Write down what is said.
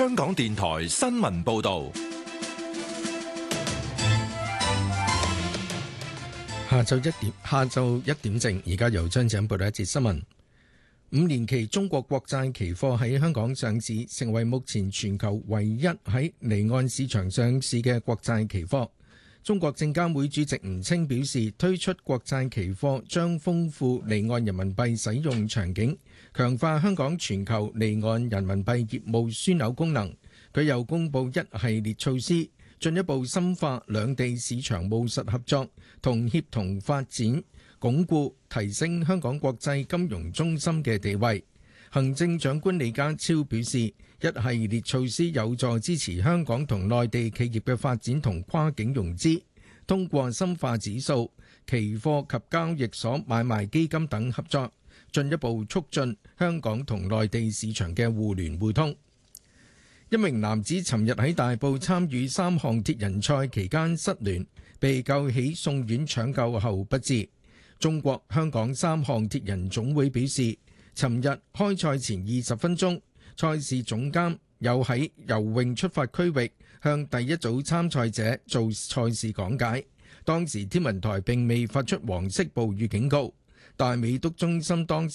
香港電台新聞報道。 下晝一點正，而家由張子欣報道一節新聞。5年期中國國債期貨喺香港上市，成為目前全球唯一喺離岸市場上市嘅國債期貨。中國證監會主席吳清表示，推出國債期貨將豐富離岸人民幣使用場景，強化香港全球離岸人民幣業務樞紐功能。佢又公布一系列措施，進一步深化兩地市場務實合作同協同發展，鞏固提升香港國際金融中心嘅地位。行政長官李家超表示，一系列措施有助支持香港同內地企業嘅發展同跨境融資，通過深化指數、期貨及交易所買賣基金等合作，進一步促進香港同內地市場嘅互聯互通。一名男子尋日喺大埔參與3項鐵人賽期間失聯，被救起送院搶救後不治。中國香港3項鐵人總會表示，尋日開賽前20分鐘，賽事總監有喺游泳出發區域向第一組參賽者做賽事講解，當時天文台並未發出黃色暴雨警告，但美督中心當時